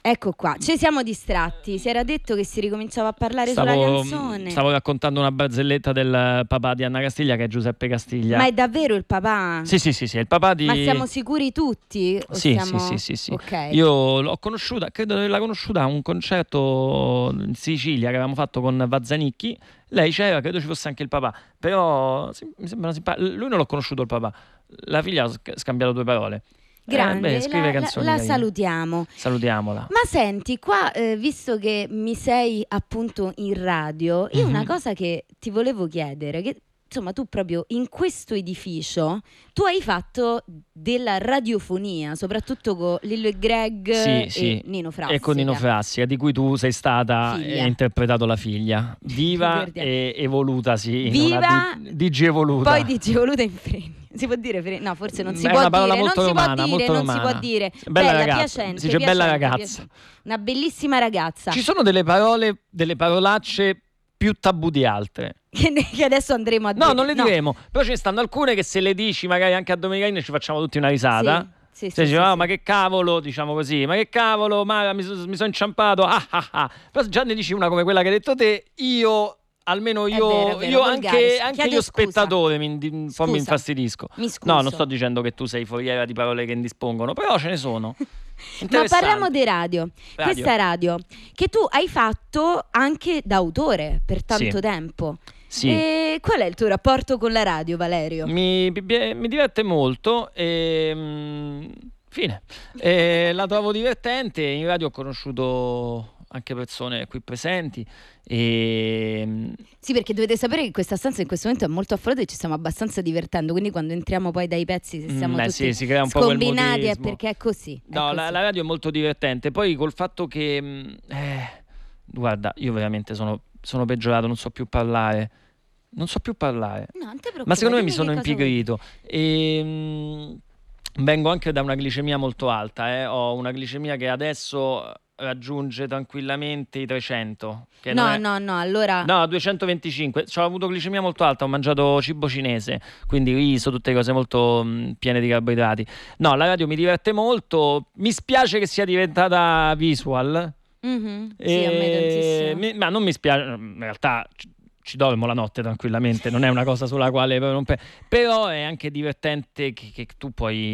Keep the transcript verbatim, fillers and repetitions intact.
Ecco qua, ci siamo distratti. Si era detto che si ricominciava a parlare Stavo, sulla canzone. stavo raccontando una barzelletta del papà di Anna Castiglia, che è Giuseppe Castiglia. Ma è davvero il papà? Sì, sì, sì, sì, è il papà di... Ma siamo sicuri tutti? O Sì, siamo... sì, sì, sì, sì. Ok. Io l'ho conosciuta, credo di averla conosciuta a un concerto in Sicilia che avevamo fatto con Vazzanicchi. Lei c'era, credo ci fosse anche il papà, però sì, mi sembra simpatico. Lui non l'ho conosciuto il papà, la figlia ha sc- scambiato due parole. Grande, eh, beh, scrive la, la, canzoni la carine. salutiamo. Salutiamola. Ma senti, qua, eh, visto che mi sei appunto in radio, io Mhm. una cosa che ti volevo chiedere, che insomma tu proprio in questo edificio, tu hai fatto della radiofonia, soprattutto con Lillo e Greg Sì, e sì. Nino Frassica. E con Nino Frassica, di cui tu sei stata e Figlia. hai interpretato la figlia, viva Guardiamo. e evolutasi in Viva, una di- D J evoluta. Poi D J evoluta in fregno. Si può dire fregno? No, forse non si È può una parola dire, non molto si può romana, dire, molto non si può romana. dire. Bella ragazza, piacente, si dice bella piacente, ragazza. piacente. Una bellissima ragazza. Ci sono delle parole, delle parolacce più tabù di altre. Che, ne- che adesso andremo a dire. No, non le diremo, però ce ne stanno alcune che se le dici magari anche a Domenicalina ci facciamo tutti una risata. Sì, sì, Se sì, dici, sì, "Ah, sì. ma che cavolo", diciamo così, ma che cavolo, ma mi, so- mi sono inciampato, ah ah ah. Però già ne dici una come quella che hai detto te, io, almeno È io, vero, è vero, io volgare. anche, Chiedo anche io scusa. spettatore mi, indi- un po' mi Scusa. infastidisco. Mi scuso. No, non sto dicendo che tu sei foriera di parole che indispongono, però ce ne sono. Ma Interessanti. parliamo di radio. Radio. Questa radio che tu hai fatto anche da autore per tanto Sì. tempo. Sì. E qual è il tuo rapporto con la radio, Valerio? Mi, mi- mi diverte molto e mm, fine. E la trovo divertente. In radio ho conosciuto anche persone qui presenti e mm, Sì, perché dovete sapere che questa stanza in questo momento è molto affollata e ci stiamo abbastanza divertendo, quindi quando entriamo poi dai pezzi, se siamo Mm, eh, tutti sì, si crea un po' quel scombinati è modismo. perché è così. è no, la, così. la radio è molto divertente. Poi col fatto che mm, eh, guarda, io veramente sono, sono peggiorato, non so più parlare. Non so più parlare. No, non ti preoccupare, Ma secondo me mi dimmi sono che cosa vuoi. impigrito. E, mm, vengo anche da una glicemia molto alta. eh. Ho una glicemia che adesso raggiunge tranquillamente i trecento. Che non No, è- no, no, allora No, duecentoventicinque. Cioè, ho avuto glicemia molto alta, ho mangiato cibo cinese, quindi riso, tutte cose molto mh, piene di carboidrati. No, la radio mi diverte molto. Mi spiace che sia diventata visual. Mhm, sì, E a me tantissimo. mi- ma non mi spiace, in realtà ci, ci dormo la notte tranquillamente, non è una cosa sulla quale proprio non pe- però è anche divertente che, che tu puoi